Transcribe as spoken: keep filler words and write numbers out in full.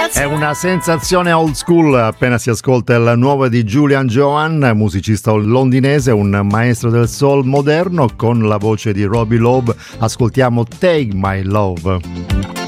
È una sensazione old school appena si ascolta il nuovo di Julian Johan, musicista londinese, un maestro del soul moderno con la voce di Robbie Loeb. Ascoltiamo Take My Love.